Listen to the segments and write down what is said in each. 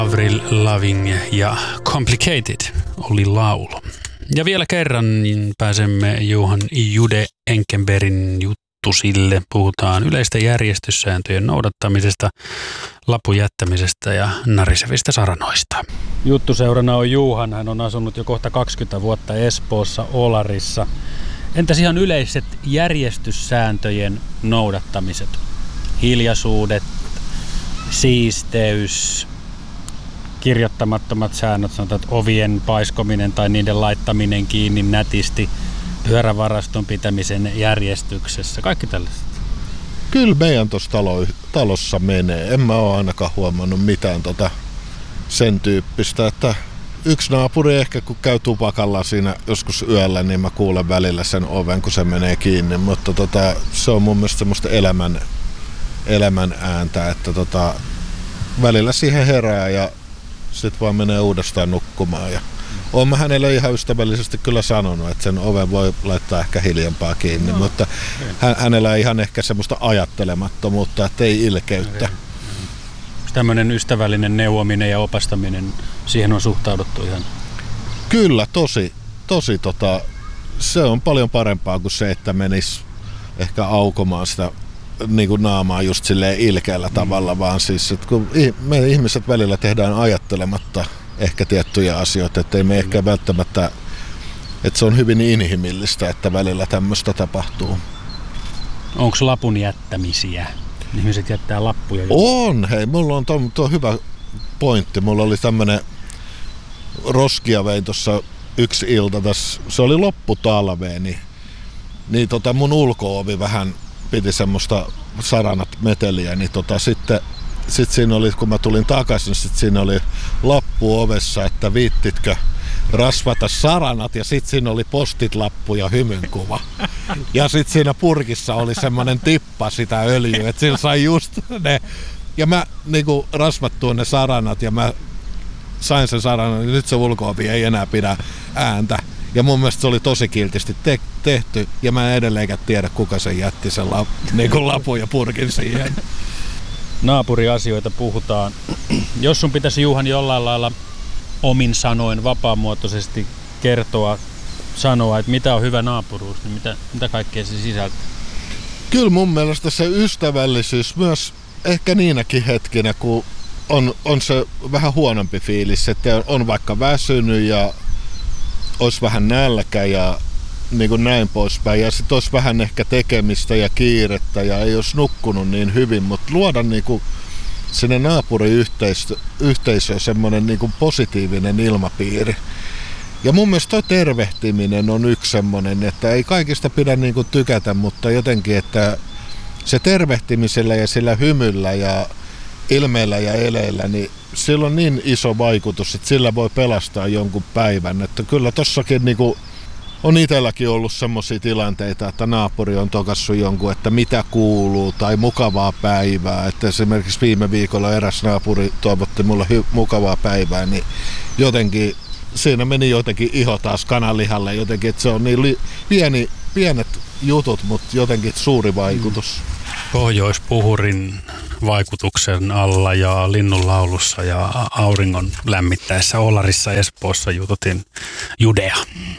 Avril Lavigne ja Complicated oli laulu. Ja vielä kerran pääsemme Johan Jude Enkenbergin juttusille. Puhutaan yleisten järjestyssääntöjen noudattamisesta, lapun jättämisestä ja narisevista saranoista. Juttuseurana on Juhan. Hän on asunut jo kohta 20 vuotta Espoossa Olarissa. Entäs ihan yleiset järjestyssääntöjen noudattamiset? Hiljaisuudet, siisteys, kirjoittamattomat säännöt, sanotaan, että ovien paiskominen tai niiden laittaminen kiinni nätisti, pyörävaraston pitämisen järjestyksessä, kaikki tällaiset. Kyllä meidän tuossa talossa menee. En mä ole ainakaan huomannut mitään sen tyyppistä, että yksi naapuri ehkä kun käy tupakalla siinä joskus yöllä, niin mä kuulen välillä sen oven, kun se menee kiinni, mutta se on mun mielestä semmoista elämän ääntä, että välillä siihen herää ja sit vaan menee uudestaan nukkumaan. Ja oon mä hänelle ihan ystävällisesti kyllä sanonut, että sen oven voi laittaa ehkä hiljempaa kiinni, mutta hänellä ihan ehkä semmoista ajattelemattomuutta, että ei ilkeyttä. Tämmöinen ystävällinen neuvominen ja opastaminen, siihen on suhtauduttu ihan? Kyllä, tosi se on paljon parempaa kuin se, että menisi ehkä aukomaan sitä niin kuin naamaa just silleen ilkeällä tavalla, vaan siis, että kun me ihmiset välillä tehdään ajattelematta ehkä tiettyjä asioita, että ei me ehkä välttämättä, että se on hyvin inhimillistä, että välillä tämmöistä tapahtuu. Onko lapun jättämisiä? Ihmiset jättää lappuja? On, hei, mulla on tuo hyvä pointti. Mulla oli tämmönen roskia vein tuossa yksi ilta, se oli lopputalveen, niin mun ulko-ovi vähän piti semmoista saranat meteliä, niin sitten siinä oli, kun mä tulin takaisin, siinä oli lappu ovessa, että viittitkö rasvata saranat, ja sitten siinä oli post-it-lappu ja hymynkuva. Ja sitten siinä purkissa oli semmoinen tippa sitä öljyä, että sillä sai just ne. Ja mä niinku rasvattuin ne saranat ja mä sain sen saranan, niin nyt se ulko-ovi ei enää pidä ääntä. Ja mun mielestä se oli tosi kiltisti tehty, ja mä en edelleenkään tiedä, kuka sen jätti sen niinku lapun ja purkin siihen. Naapuriasioita puhutaan. Jos sun pitäisi, Juhan, jollain lailla omin sanoin vapaamuotoisesti sanoa, että mitä on hyvä naapuruus, niin mitä kaikkea se sisältää? Kyllä mun mielestä se ystävällisyys myös ehkä niinäkin hetkinä, kun on se vähän huonompi fiilis, että on vaikka väsynyt ja olisi vähän nälkä ja niin kuin näin poispäin. Ja sitten olisi vähän ehkä tekemistä ja kiirettä ja ei olisi nukkunut niin hyvin, mutta luoda niin kuin sinne naapuriyhteisöön semmoinen niin kuin positiivinen ilmapiiri. Ja mun mielestä toi tervehtiminen on yksi semmoinen, että ei kaikista pidä niin kuin tykätä, mutta jotenkin, että se tervehtimisellä ja sillä hymyllä ja ilmeillä ja eleillä, niin sillä on niin iso vaikutus, että sillä voi pelastaa jonkun päivän. Että kyllä tossakin niin kuin on itselläkin ollut semmoisia tilanteita, että naapuri on tokassut jonkun, että mitä kuuluu tai mukavaa päivää. Että esimerkiksi viime viikolla eräs naapuri toivotti mulle mukavaa päivää, niin jotenkin siinä meni jotenkin iho taas kananlihalle jotenkin, että se on niin pienet jutut, mutta jotenkin suuri vaikutus. Pohjoispuhurin vaikutuksen alla ja linnunlaulussa ja auringon lämmittäessä Olarissa Espoossa jututin Judea.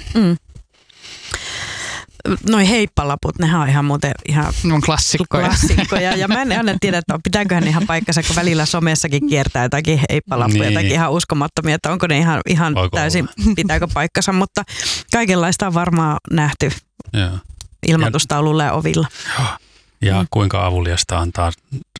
Noi heippalaput, nehän on ihan muuten ihan klassikkoja. Ja mä en aina tiedä, että pitääköhän ne ihan paikkansa, kun välillä somessakin kiertää jotakin heippalappuja, jotakin ihan uskomattomia, että onko ne ihan täysin, pitääkö paikkansa, mutta kaikenlaista on varmaan nähty ilmoitustaululla ja ovilla. Ja kuinka avuliasta antaa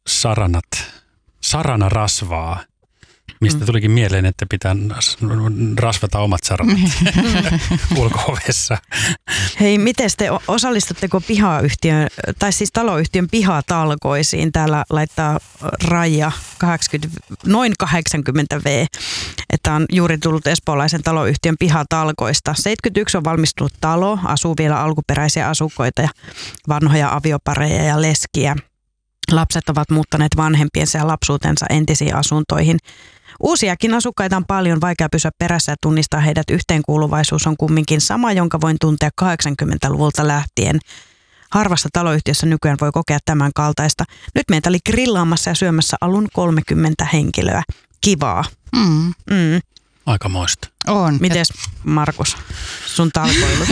saranarasvaa, mistä tulikin mieleen, että pitää rasvata omat saranat ulko-ovessa. Hei, miten te osallistutteko taloyhtiön pihatalkoisiin? Täällä laittaa Raija noin 80 V, että on juuri tullut espoolaisen taloyhtiön pihatalkoista. 71 on valmistunut talo, asuu vielä alkuperäisiä asukkaita ja vanhoja aviopareja ja leskiä. Lapset ovat muuttaneet vanhempiensa ja lapsuutensa entisiin asuntoihin. Uusiakin asukkaita on paljon, vaikea pysyä perässä ja tunnistaa heidät. Yhteenkuuluvaisuus on kumminkin sama, jonka voin tuntea 80-luvulta lähtien. Harvassa taloyhtiössä nykyään voi kokea tämän kaltaista. Nyt meitä oli grillaamassa ja syömässä alun 30 henkilöä. kivaa. Aikamoista. On. Mites Markus, sun talkoilut?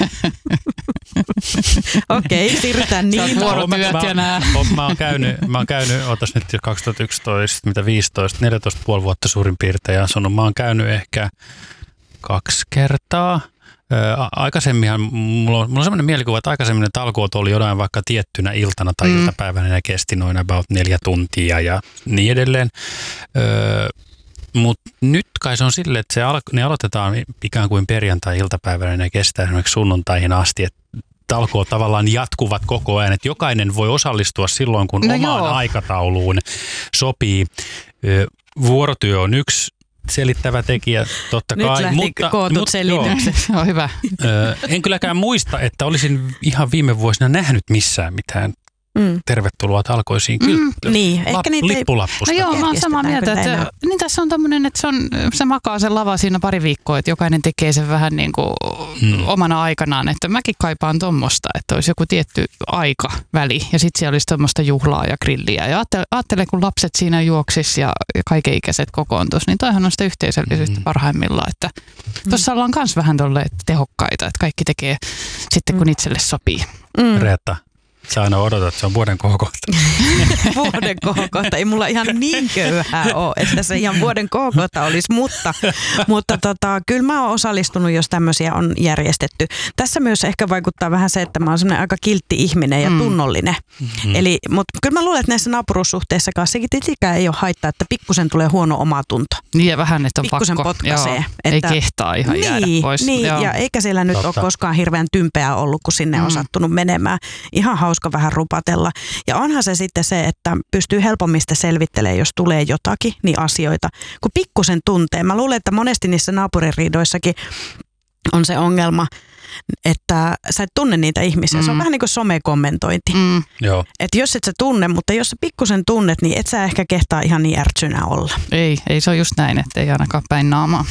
Okei, siirrytään niin. Vuorotyöt ja nää. Mä oon käynyt, ootas nyt jo 2011, 14,5 vuotta suurin piirtein asunut. Mä oon käynyt ehkä 2 kertaa. Aikaisemminhan, mulla on sellainen mielikuva, että aikaisemmin ne talkoot oli jotain vaikka tiettynä iltana tai iltapäivänä, ne kesti noin about 4 tuntia ja niin edelleen. Mutta nyt kai se on silleen, että ne aloitetaan ikään kuin perjantai-iltapäivänä ja ne kestää esimerkiksi sunnuntaihin asti, että talkoot tavallaan jatkuvat koko ajan, että jokainen voi osallistua silloin, kun omaan aikatauluun sopii. Vuorotyö on yksi selittävä tekijä, totta kai. Nyt lähti kootut selitykset. On hyvä. En kylläkään muista, että olisin ihan viime vuosina nähnyt missään mitään tervetuloa talkoisiin niin, ehkä lippulappusta. No joo, mä oon samaa mieltä, että niin tässä on tämmöinen, että se makaa sen lava siinä pari viikkoa, että jokainen tekee sen vähän niin kuin omana aikanaan, että mäkin kaipaan tommosta, että olisi joku tietty aikaväli ja sitten siellä olisi tommosta juhlaa ja grilliä ja ajattelen, kun lapset siinä juoksis ja kaikenikäiset kokoontus, niin toihan on sitä yhteisöllisyyttä parhaimmillaan, että tuossa ollaan myös vähän tolleen tehokkaita, että kaikki tekee sitten kun itselle sopii. Reetta. Sä aina odotat, se on vuoden kohokohta. Vuoden kohokohta. Ei mulla ihan niin köyhää ole, että se ihan vuoden kohokohta olisi, mutta kyllä mä oon osallistunut, jos tämmöisiä on järjestetty. Tässä myös ehkä vaikuttaa vähän se, että mä oon semmoinen aika kiltti ihminen ja tunnollinen. Mutta kyllä mä luulen, että näissä naapuruussuhteissa kanssa tietenkään ei ole haittaa, että pikkusen tulee huono omatunto. Niin ja vähän, että on pikkusen pakko. potkaisee. Joo, ei kehtaa ihan jäädä pois. Niin, ja eikä siellä nyt ole koskaan hirveän tympeää ollut, kun sinne on sattunut menemään. Ihan hauska vähän rupatella. Ja onhan se sitten se, että pystyy helpommin selvittelemään, jos tulee jotakin, niin asioita, kun pikkusen tuntee. Mä luulen, että monesti niissä naapuririidoissakin on se ongelma, että sä et tunne niitä ihmisiä. Se on vähän niin kuin somekommentointi. Joo. Että jos et sä tunne, mutta jos sä pikkusen tunnet, niin et sä ehkä kehtaa ihan niin ärtsynä olla. Ei se on just näin, että ei ainakaan päin naamaa.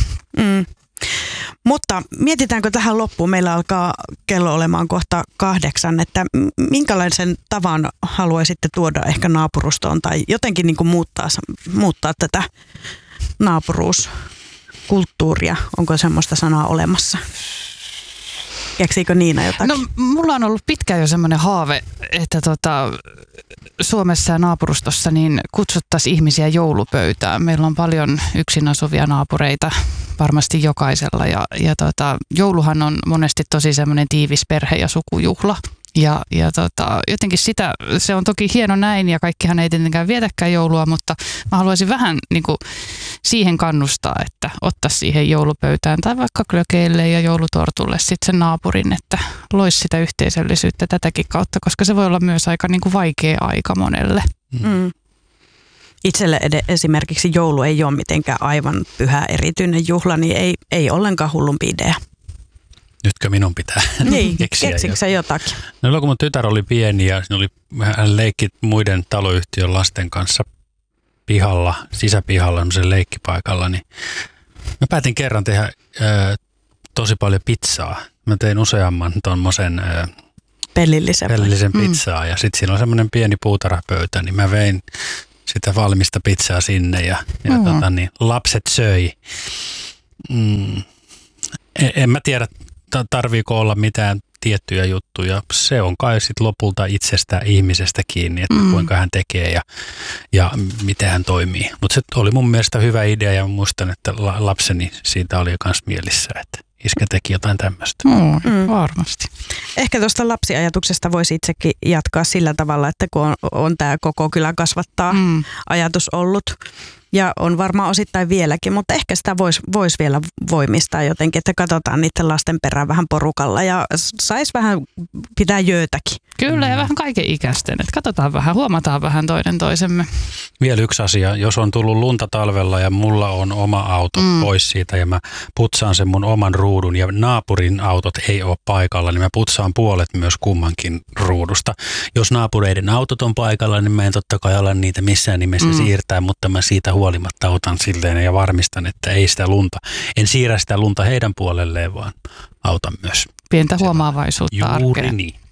Mutta mietitäänkö tähän loppuun, meillä alkaa kello olemaan kohta 8, että minkälaisen tavan haluaisitte tuoda ehkä naapurustoon tai jotenkin niin kuin muuttaa tätä naapuruuskulttuuria, onko semmoista sanaa olemassa? Keksiikö Niina jotakin? No mulla on ollut pitkään jo semmoinen haave, että Suomessa ja naapurustossa niin kutsuttaisiin ihmisiä joulupöytään. Meillä on paljon yksin asuvia naapureita varmasti jokaisella ja jouluhan on monesti tosi semmoinen tiivis perhe- ja sukujuhla. Ja jotenkin se on toki hieno näin ja kaikkihan ei tietenkään vietäkään joulua, mutta mä haluaisin vähän niin kuin siihen kannustaa, että ottaa siihen joulupöytään tai vaikka glögeille ja joulutortulle sitten sen naapurin, että loisi sitä yhteisöllisyyttä tätäkin kautta, koska se voi olla myös aika niin kuin vaikea aika monelle. Itselle esimerkiksi joulu ei ole mitenkään aivan pyhä erityinen juhla, niin ei ollenkaan hullumpi idea. Nytkö minun pitää keksikö sä jotakin? No kun mun tytär oli pieni ja hän leikki muiden taloyhtiön lasten kanssa sisäpihalla, sen leikkipaikalla, niin mä päätin kerran tehdä tosi paljon pizzaa. Mä tein useamman tommosen pellillisen pizzaa ja sitten siinä on semmoinen pieni puutarhapöytä, niin mä vein sitä valmista pizzaa sinne ja lapset söi. En mä tiedä, tarviiko olla mitään tiettyjä juttuja. Se on kai sitten lopulta itsestä ihmisestä kiinni, että kuinka hän tekee ja miten hän toimii. Mutta se oli mun mielestä hyvä idea ja muistan, että lapseni siitä oli myös mielissä, että iskä teki jotain tämmöistä. Varmasti. Ehkä tuosta lapsiajatuksesta voisi itsekin jatkaa sillä tavalla, että kun on tämä koko kylä kasvattaa ajatus ollut. Ja on varmaan osittain vieläkin, mutta ehkä sitä voisi vielä voimistaa jotenkin, että katsotaan niiden lasten perään vähän porukalla ja saisi vähän pitää jöötäkin. Kyllä ja vähän kaiken ikäisten, että katsotaan vähän, huomataan vähän toinen toisemme. Vielä yksi asia, jos on tullut lunta talvella ja mulla on oma auto pois siitä ja mä putsaan sen mun oman ruudun ja naapurin autot ei ole paikalla, niin mä putsaan puolet myös kummankin ruudusta. Jos naapureiden autot on paikalla, niin mä en totta kai ala niitä missään nimessä siirtää, mutta mä siitä huolimatta otan silleen ja varmistan, että en siirrä sitä lunta heidän puolelleen, vaan autan myös. Pientä huomaavaisuutta arkeen. Juuri niin.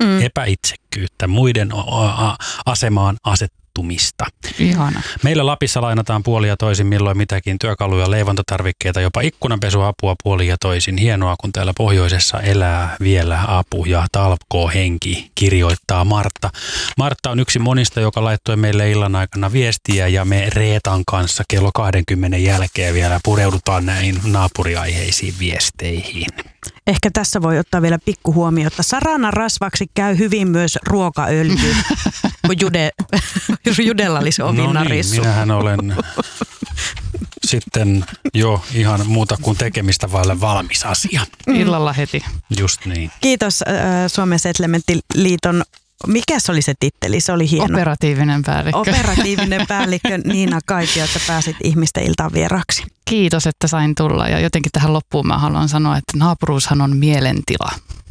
epäitsekkyyttä, muiden asemaan asettumista. Ihana. Meillä Lapissa lainataan puolin ja toisin milloin mitäkin työkaluja, leivontatarvikkeita, jopa ikkunanpesuapua puolin ja toisin. Hienoa, kun täällä pohjoisessa elää vielä apu ja talkoo henki, kirjoittaa Martta. Martta on yksi monista, joka laittoi meille illan aikana viestiä ja me Reetan kanssa kello 20 jälkeen vielä pureudutaan näihin naapuriaiheisiin viesteihin. Ehkä tässä voi ottaa vielä pikku huomiota. Sarana rasvaksi käy hyvin myös ruokaöljy, kun Judella olisi ovinnarissu. No niin, minähän olen sitten jo ihan muuta kuin tekemistä vaille valmis asia. Illalla heti. Just niin. Kiitos Suomen Setlementtiliiton. Mikäs oli se titteli? Se oli hieno. Operatiivinen päällikkö. Operatiivinen päällikkö Niina Kaikio, että pääsit ihmisten iltaan vieraksi. Kiitos, että sain tulla. Ja jotenkin tähän loppuun mä haluan sanoa, että naapuruushan on mielentila.